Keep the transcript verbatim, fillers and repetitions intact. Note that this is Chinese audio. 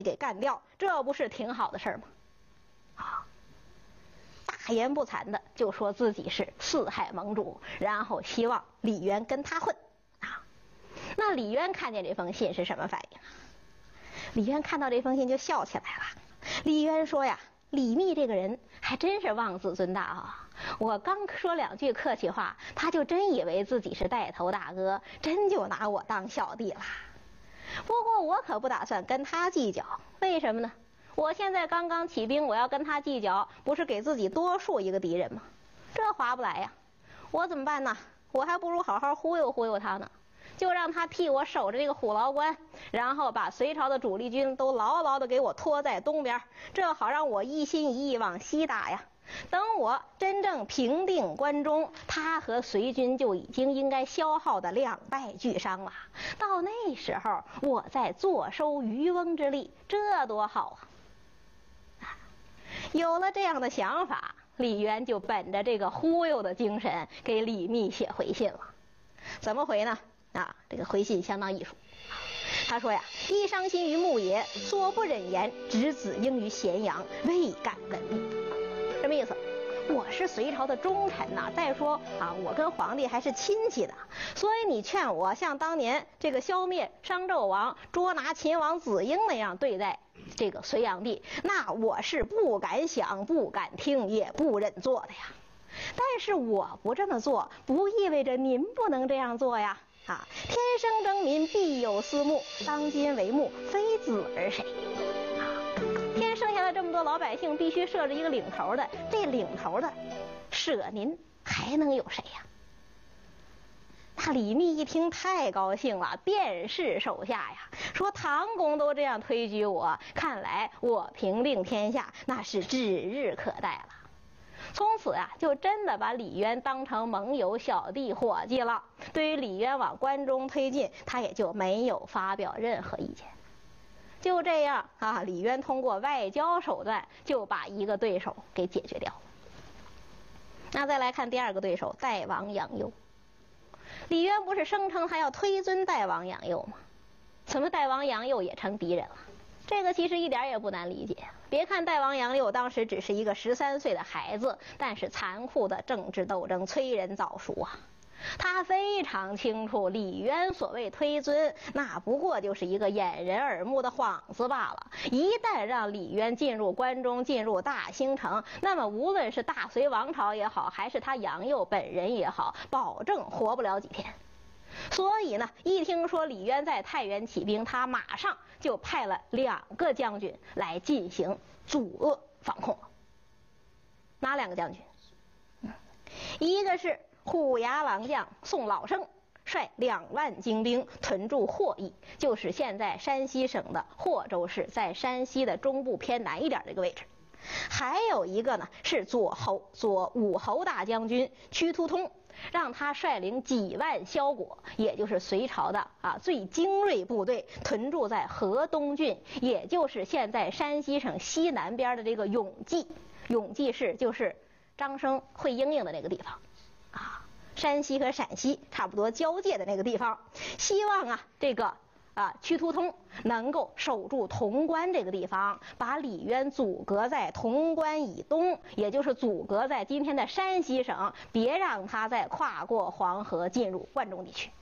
给干掉，这不是挺好的事儿吗？啊，大言不惭的就说自己是四海盟主，然后希望李渊跟他混啊。那李渊看见这封信是什么反应？李渊看到这封信就笑起来了。李渊说呀，李密这个人还真是妄自尊大啊！我刚说两句客气话，他就真以为自己是带头大哥，真就拿我当小弟了。不过我可不打算跟他计较，为什么呢？我现在刚刚起兵，我要跟他计较，不是给自己多树一个敌人吗？这划不来呀！我怎么办呢？我还不如好好忽悠忽悠他呢。就让他替我守着这个虎牢关，然后把隋朝的主力军都牢牢的给我拖在东边，这好让我一心一意往西打呀。等我真正平定关中，他和隋军就已经应该消耗的两败俱伤了。到那时候，我再坐收渔翁之利，这多好啊！有了这样的想法，李渊就本着这个忽悠的精神，给李密写回信了。怎么回呢？啊，这个回信相当艺术。他说呀：“一伤心于牧野，所不忍言，执子婴于咸阳，未敢闻命。”什么意思？我是隋朝的忠臣呐、啊，再说啊，我跟皇帝还是亲戚的，所以你劝我像当年这个消灭商纣王、捉拿秦王子婴那样对待这个隋炀帝，那我是不敢想、不敢听，也不忍做的呀。但是我不这么做，不意味着您不能这样做呀。啊，天生争民，必有私慕，当今为幕，非子而谁？啊，天生下来这么多老百姓，必须设置一个领头的，这领头的舍您还能有谁呀？那李密一听太高兴了，便是手下呀，说唐公都这样推举我，看来我平定天下那是指日可待了。从此呀、啊，就真的把李渊当成盟友、小弟、伙计了。对于李渊往关中推进，他也就没有发表任何意见。就这样啊，李渊通过外交手段就把一个对手给解决掉了。那再来看第二个对手，代王杨佑。李渊不是声称他要推尊代王杨佑吗？怎么代王杨佑也成敌人了？这个其实一点也不难理解。别看代王杨佑当时只是一个十三岁的孩子，但是残酷的政治斗争催人早熟啊。他非常清楚，李渊所谓推尊，那不过就是一个掩人耳目的幌子罢了。一旦让李渊进入关中，进入大兴城，那么无论是大隋王朝也好，还是他杨佑本人也好，保证活不了几天。所以呢，一听说李渊在太原起兵，他马上就派了两个将军来进行阻遏防控。哪两个将军？嗯，一个是虎牙郎将宋老生，率两万精兵屯驻霍邑，就是现在山西省的霍州市，在山西的中部偏南一点这个位置。还有一个呢是左侯左武侯大将军屈突通，让他率领几万骁国，也就是隋朝的啊最精锐部队，屯驻在河东郡，也就是现在山西省西南边的这个永济。永济市就是张生会英英的那个地方啊，山西和陕西差不多交界的那个地方。希望啊这个啊，屈突通能够守住潼关这个地方，把李渊阻隔在潼关以东，也就是阻隔在今天的山西省，别让他再跨过黄河进入关中地区。